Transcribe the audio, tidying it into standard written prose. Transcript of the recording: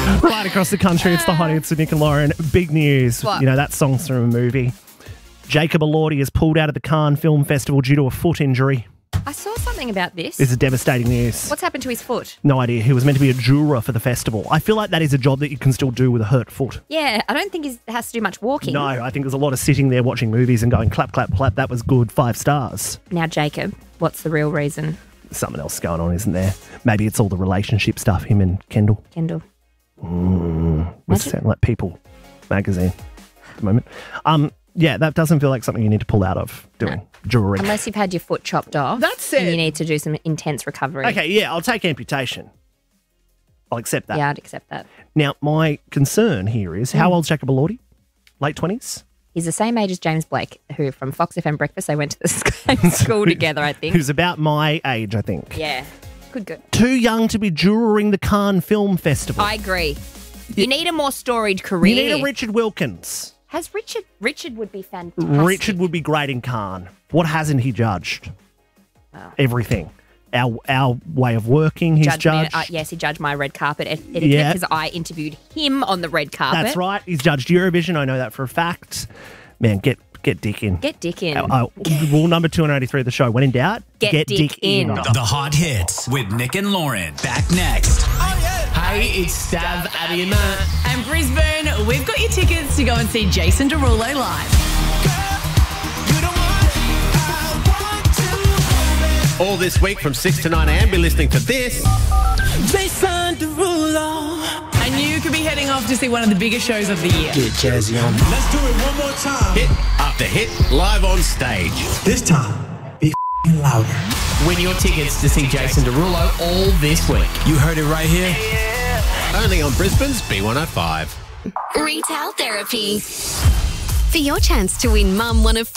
Right across the country, it's the Hot Hits with Nick and Lauren. Big news. What? You know, that song's from a movie. Jacob Elordi has pulled out of the Cannes Film Festival due to a foot injury. I saw something about this. This is devastating news. What's happened to his foot? No idea. He was meant to be a juror for the festival. I feel like that is a job that you can still do with a hurt foot. Yeah, I don't think he has to do much walking. No, I think there's a lot of sitting there watching movies and going, clap, clap, clap, that was good, 5 stars. Now, Jacob, what's the real reason? Something else going on, isn't there? Maybe it's all the relationship stuff, him and Kendall. Kendall. We sound like People magazine at the moment. Yeah, that doesn't feel like something you need to pull out of doing jewellery. Unless you've had your foot chopped off. That's and it. you need to do some intense recovery. Okay, yeah, I'll take amputation. I'll accept that. Yeah, I'd accept that. Now, my concern here is, how old's Jacob Elordi? Late 20s? He's the same age as James Blake, who from Fox FM Breakfast, they went to the same school together, I think. Who's about my age, I think. Yeah. Good. Too young to be jurering the Cannes Film Festival. I agree. You need a more storied career. You need a Richard Wilkins. Has Richard would be fantastic. Richard would be great in Cannes. What hasn't he judged? Everything. Our way of working, he's judged. Yes, he judged my red carpet etiquette Yeah. because I interviewed him on the red carpet. That's right. He's judged Eurovision. I know that for a fact. Man, get Dick in. Get Dick in. Rule number 283 of the show. When in doubt, Get Dick in. The Hot Hits with Nick and Lauren. Back next. Hey, it's Stav, Abby and Matt. And Brisbane, we've got your tickets to go and see Jason Derulo live. All this week from 6 to 9 a.m. Be listening to this. Jason Derulo. And you could be heading off to see one of the biggest shows of the year. Get jazzy on. Let's do it one more time. Hit after hit, live on stage. This time, be louder. Win your tickets to see Jason Derulo all this week. You heard it right here. Only on Brisbane's B105. Retail Therapy. For your chance to win Mum one of